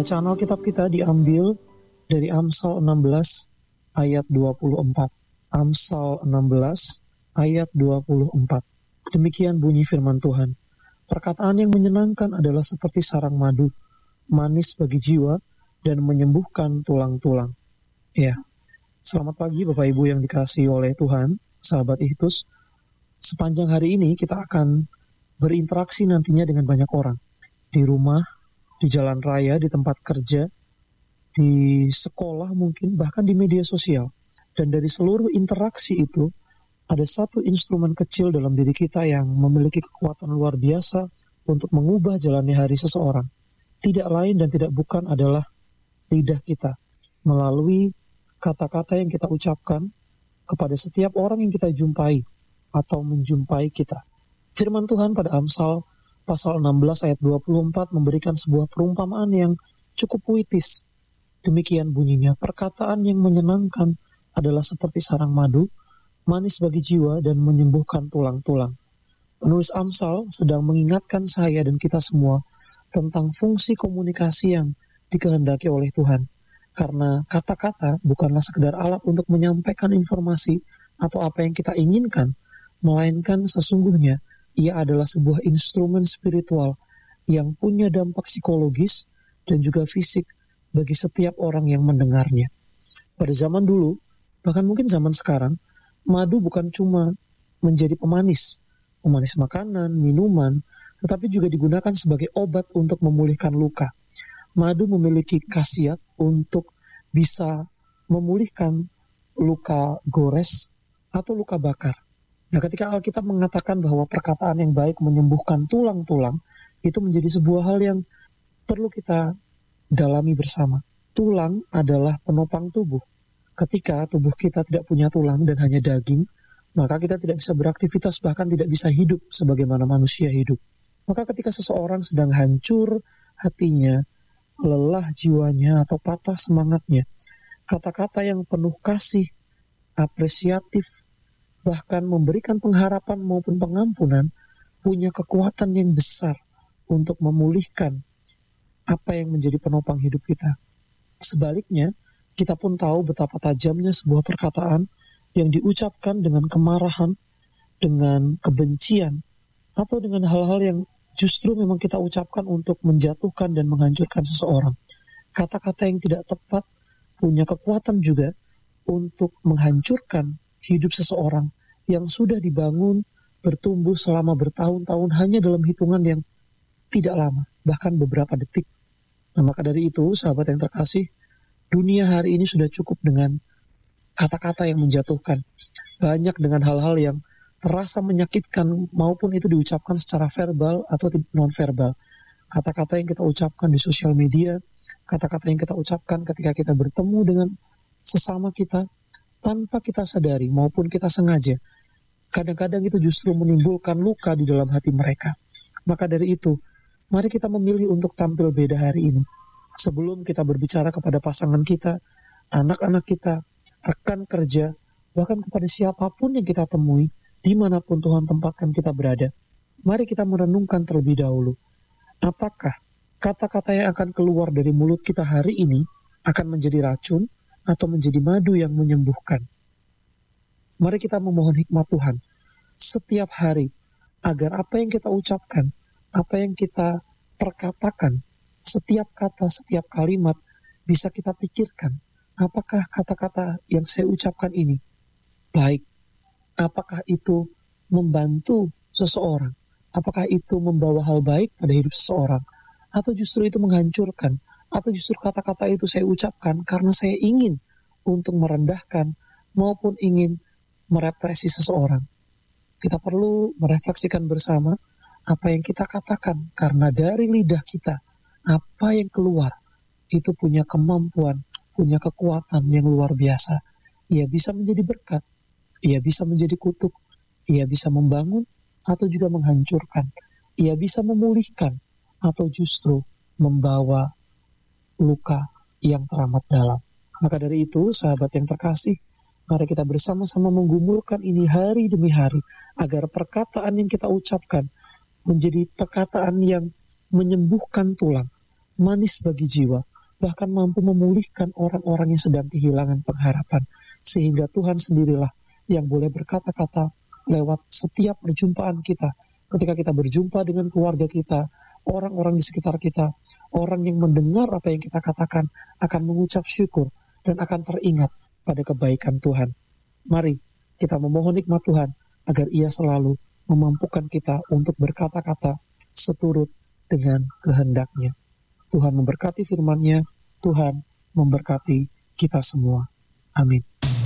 Bacaan Alkitab kita diambil dari Amsal 16 ayat 24. Amsal 16 ayat 24. Demikian bunyi firman Tuhan. Perkataan yang menyenangkan adalah seperti sarang madu, manis bagi jiwa dan menyembuhkan tulang-tulang. Ya, selamat pagi Bapak Ibu yang dikasihi oleh Tuhan, sahabat Ihtus. Sepanjang hari ini kita akan berinteraksi nantinya dengan banyak orang. Di rumah, di jalan raya, di tempat kerja, di sekolah mungkin, bahkan di media sosial. Dan dari seluruh interaksi itu, ada satu instrumen kecil dalam diri kita yang memiliki kekuatan luar biasa untuk mengubah jalannya hari seseorang. Tidak lain dan tidak bukan adalah lidah kita, melalui kata-kata yang kita ucapkan kepada setiap orang yang kita jumpai atau menjumpai kita. Firman Tuhan pada Amsal pasal 16 ayat 24 memberikan sebuah perumpamaan yang cukup puitis. Demikian bunyinya, perkataan yang menyenangkan adalah seperti sarang madu, manis bagi jiwa dan menyembuhkan tulang-tulang. Penulis Amsal sedang mengingatkan saya dan kita semua tentang fungsi komunikasi yang dikehendaki oleh Tuhan. Karena kata-kata bukanlah sekedar alat untuk menyampaikan informasi atau apa yang kita inginkan, melainkan sesungguhnya ia adalah sebuah instrumen spiritual yang punya dampak psikologis dan juga fisik bagi setiap orang yang mendengarnya. Pada zaman dulu, bahkan mungkin zaman sekarang, madu bukan cuma menjadi pemanis makanan, minuman, tetapi juga digunakan sebagai obat untuk memulihkan luka. Madu memiliki khasiat untuk bisa memulihkan luka gores atau luka bakar. Nah, ketika Alkitab mengatakan bahwa perkataan yang baik menyembuhkan tulang-tulang, itu menjadi sebuah hal yang perlu kita dalami bersama. Tulang adalah penopang tubuh. Ketika tubuh kita tidak punya tulang dan hanya daging, maka kita tidak bisa beraktivitas, bahkan tidak bisa hidup sebagaimana manusia hidup. Maka ketika seseorang sedang hancur hatinya, lelah jiwanya, atau patah semangatnya, kata-kata yang penuh kasih, apresiatif, bahkan memberikan pengharapan maupun pengampunan, punya kekuatan yang besar untuk memulihkan apa yang menjadi penopang hidup kita. Sebaliknya, kita pun tahu betapa tajamnya sebuah perkataan yang diucapkan dengan kemarahan, dengan kebencian, atau dengan hal-hal yang justru memang kita ucapkan untuk menjatuhkan dan menghancurkan seseorang. Kata-kata yang tidak tepat punya kekuatan juga untuk menghancurkan hidup seseorang yang sudah dibangun, bertumbuh selama bertahun-tahun hanya dalam hitungan yang tidak lama, bahkan beberapa detik. Nah, maka dari itu, sahabat yang terkasih, dunia hari ini sudah cukup dengan kata-kata yang menjatuhkan. Banyak dengan hal-hal yang terasa menyakitkan, maupun itu diucapkan secara verbal atau non-verbal. Kata-kata yang kita ucapkan di sosial media, kata-kata yang kita ucapkan ketika kita bertemu dengan sesama kita, tanpa kita sadari maupun kita sengaja, kadang-kadang itu justru menimbulkan luka di dalam hati mereka. Maka dari itu, mari kita memilih untuk tampil beda hari ini. Sebelum kita berbicara kepada pasangan kita, anak-anak kita, rekan kerja, bahkan kepada siapapun yang kita temui, dimanapun Tuhan tempatkan kita berada, mari kita merenungkan terlebih dahulu. Apakah kata-kata yang akan keluar dari mulut kita hari ini akan menjadi racun atau menjadi madu yang menyembuhkan? Mari kita memohon hikmat Tuhan setiap hari, agar apa yang kita ucapkan, apa yang kita perkatakan, setiap kata, setiap kalimat bisa kita pikirkan. Apakah kata-kata yang saya ucapkan ini baik? Apakah itu membantu seseorang? Apakah itu membawa hal baik pada hidup seseorang? Atau justru itu menghancurkan? Atau justru kata-kata itu saya ucapkan karena saya ingin untuk merendahkan maupun ingin merepresi seseorang? Kita perlu merefleksikan bersama apa yang kita katakan, karena dari lidah kita, apa yang keluar itu punya kemampuan, punya kekuatan yang luar biasa. Ia bisa menjadi berkat, ia bisa menjadi kutuk, ia bisa membangun atau juga menghancurkan, ia bisa memulihkan atau justru membawa luka yang teramat dalam. Maka dari itu, sahabat yang terkasih, mari kita bersama-sama menggumulkan ini hari demi hari, agar perkataan yang kita ucapkan menjadi perkataan yang menyembuhkan tulang, manis bagi jiwa, bahkan mampu memulihkan orang-orang yang sedang kehilangan pengharapan. Sehingga Tuhan sendirilah yang boleh berkata-kata lewat setiap perjumpaan kita. Ketika kita berjumpa dengan keluarga kita, orang-orang di sekitar kita, orang yang mendengar apa yang kita katakan akan mengucap syukur dan akan teringat pada kebaikan Tuhan. Mari kita memohon nikmat Tuhan agar Ia selalu memampukan kita untuk berkata-kata seturut dengan kehendak-Nya. Tuhan memberkati firman-Nya, Tuhan memberkati kita semua. Amin.